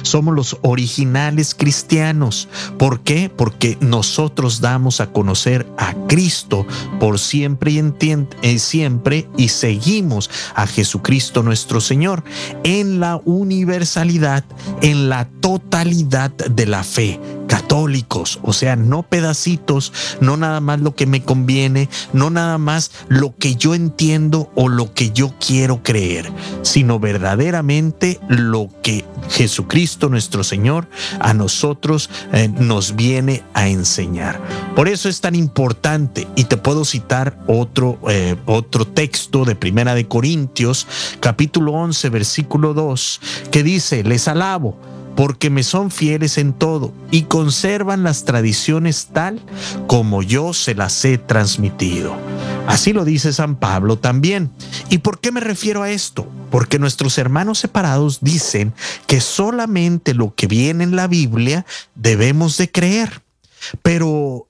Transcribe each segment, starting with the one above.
somos los originales cristianos. ¿Por qué? Porque nosotros damos a conocer a Cristo por siempre y siempre, y seguimos a Jesucristo nuestro Señor en la universalidad, en la totalidad de la fe. Católicos, o sea, no pedacitos, no nada más lo que me conviene, no nada más lo que yo entiendo o lo que yo quiero creer, sino verdaderamente lo que Jesucristo nuestro Señor a nosotros nos viene a enseñar. Por eso es tan importante, y te puedo citar otro texto de Primera de Corintios, capítulo 11, versículo 2, que dice: les alabo, porque me son fieles en todo y conservan las tradiciones tal como yo se las he transmitido. Así lo dice San Pablo también. ¿Y por qué me refiero a esto? Porque nuestros hermanos separados dicen que solamente lo que viene en la Biblia debemos de creer, pero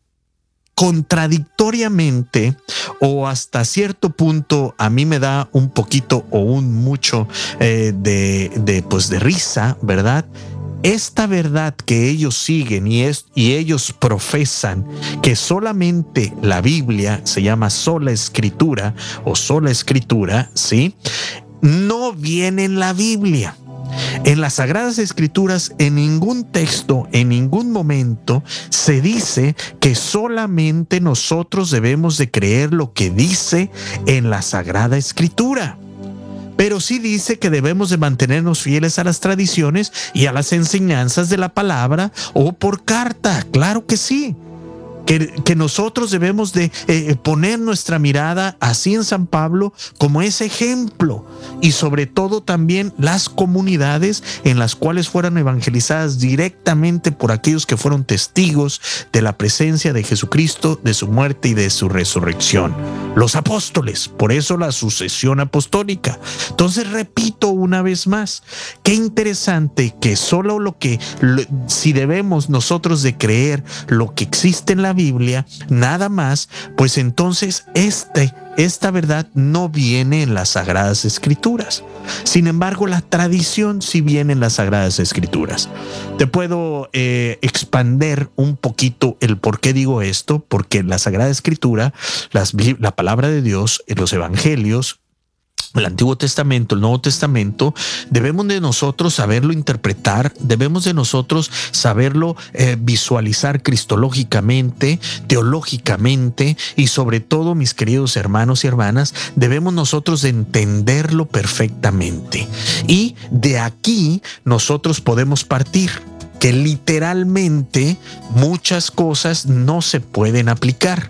contradictoriamente, o hasta cierto punto, a mí me da un poquito o un mucho de risa, ¿verdad? Esta verdad que ellos siguen y ellos profesan, que solamente la Biblia se llama sola escritura o sola escritura, ¿sí? No viene en la Biblia. En las Sagradas Escrituras, en ningún texto, en ningún momento, se dice que solamente nosotros debemos de creer lo que dice en la Sagrada Escritura. Pero sí dice que debemos de mantenernos fieles a las tradiciones y a las enseñanzas de la palabra o por carta. Claro que sí. Que nosotros debemos de poner nuestra mirada así en San Pablo como ese ejemplo, y sobre todo también las comunidades en las cuales fueron evangelizadas directamente por aquellos que fueron testigos de la presencia de Jesucristo, de su muerte y de su resurrección. Los apóstoles, por eso la sucesión apostólica. Entonces repito una vez más, qué interesante que solo si debemos nosotros de creer lo que existe en la Biblia, nada más, pues entonces esta verdad no viene en las Sagradas Escrituras. Sin embargo, la tradición sí viene en las Sagradas Escrituras. Te puedo expander un poquito el por qué digo esto, porque en la Sagrada Escritura, la palabra de Dios, en los evangelios, el Antiguo Testamento, el Nuevo Testamento, debemos de nosotros saberlo interpretar, debemos de nosotros saberlo visualizar cristológicamente, teológicamente, y sobre todo, mis queridos hermanos y hermanas, debemos nosotros de entenderlo perfectamente. Y de aquí nosotros podemos partir, que literalmente muchas cosas no se pueden aplicar,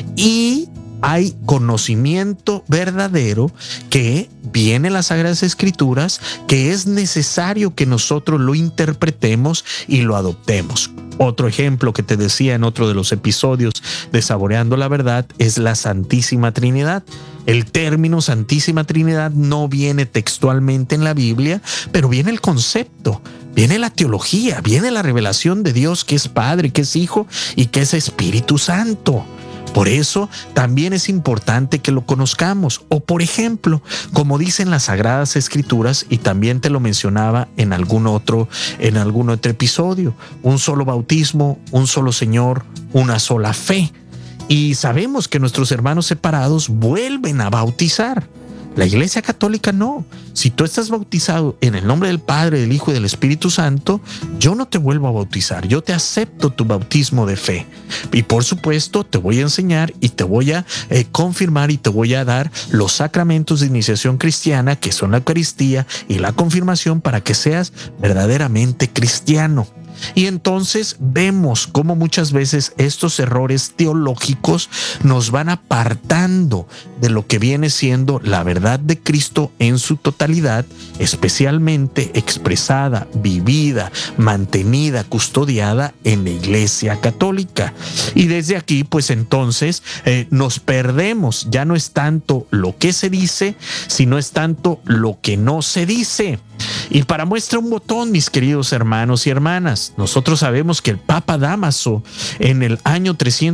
y hay conocimiento verdadero que viene en las Sagradas Escrituras, que es necesario que nosotros lo interpretemos y lo adoptemos. Otro ejemplo que te decía en otro de los episodios de Saboreando la Verdad es la Santísima Trinidad. El término Santísima Trinidad no viene textualmente en la Biblia, pero viene el concepto, viene la teología, viene la revelación de Dios, que es Padre, que es Hijo y que es Espíritu Santo. Por eso también es importante que lo conozcamos. O por ejemplo, como dicen las Sagradas Escrituras, y también te lo mencionaba en algún otro episodio, un solo bautismo, un solo Señor, una sola fe. Y sabemos que nuestros hermanos separados vuelven a bautizar. La Iglesia Católica no. Si tú estás bautizado en el nombre del Padre, del Hijo y del Espíritu Santo, yo no te vuelvo a bautizar. Yo te acepto tu bautismo de fe. Y por supuesto, te voy a enseñar y te voy a confirmar y te voy a dar los sacramentos de iniciación cristiana, que son la Eucaristía y la confirmación, para que seas verdaderamente cristiano. Y entonces vemos cómo muchas veces estos errores teológicos nos van apartando de lo que viene siendo la verdad de Cristo en su totalidad, especialmente expresada, vivida, mantenida, custodiada en la Iglesia Católica. Y desde aquí, pues entonces nos perdemos. Ya no es tanto lo que se dice, sino es tanto lo que no se dice. Y para muestra un botón, mis queridos hermanos y hermanas, nosotros sabemos que el Papa Dámaso en el año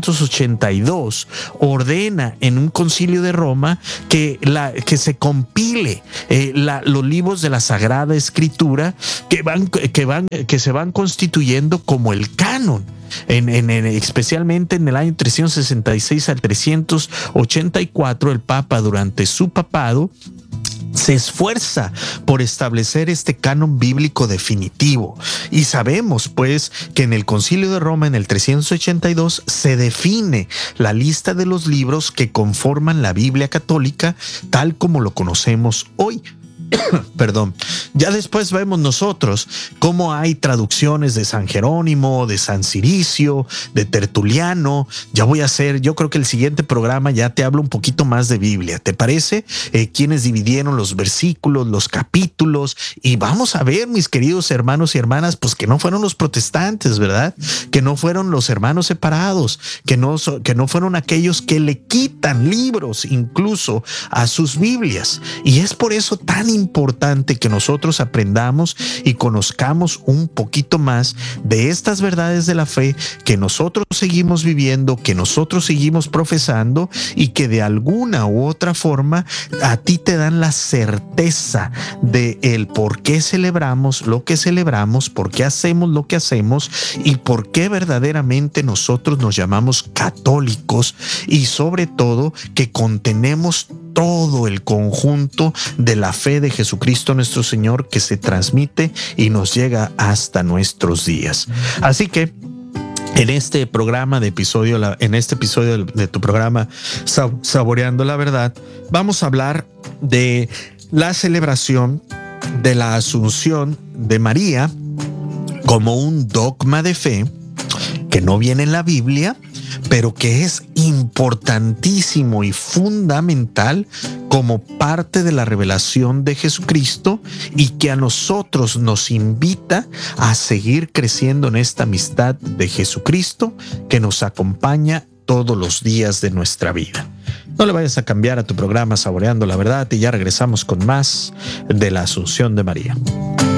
382 ordena en un concilio de Roma que se compile los libros de la Sagrada Escritura que se van constituyendo como el canon. Especialmente en el año 366 al 384, el Papa durante su papado se esfuerza por establecer este canon bíblico definitivo. Y sabemos pues que en el Concilio de Roma en el 382 se define la lista de los libros que conforman la Biblia católica tal como lo conocemos hoy. Perdón. Ya después vemos nosotros cómo hay traducciones de San Jerónimo, de San Ciricio, de Tertuliano. Yo creo que el siguiente programa ya te hablo un poquito más de Biblia. ¿Te parece? Quienes dividieron los versículos, los capítulos, y vamos a ver, mis queridos hermanos y hermanas, pues que no fueron los protestantes, ¿verdad? Que no fueron los hermanos separados, que no fueron aquellos que le quitan libros incluso a sus Biblias. Y es por eso tan importante que nosotros aprendamos y conozcamos un poquito más de estas verdades de la fe que nosotros seguimos viviendo, que nosotros seguimos profesando y que de alguna u otra forma a ti te dan la certeza de el por qué celebramos lo que celebramos, por qué hacemos lo que hacemos y por qué verdaderamente nosotros nos llamamos católicos, y sobre todo que contenemos todo el conjunto de la fe de Jesucristo nuestro Señor que se transmite y nos llega hasta nuestros días. Así que en este programa de tu programa Saboreando la Verdad, vamos a hablar de la celebración de la Asunción de María como un dogma de fe que no viene en la Biblia, pero que es importantísimo y fundamental como parte de la revelación de Jesucristo, y que a nosotros nos invita a seguir creciendo en esta amistad de Jesucristo que nos acompaña todos los días de nuestra vida. No le vayas a cambiar a tu programa Saboreando la Verdad, y ya regresamos con más de la Asunción de María.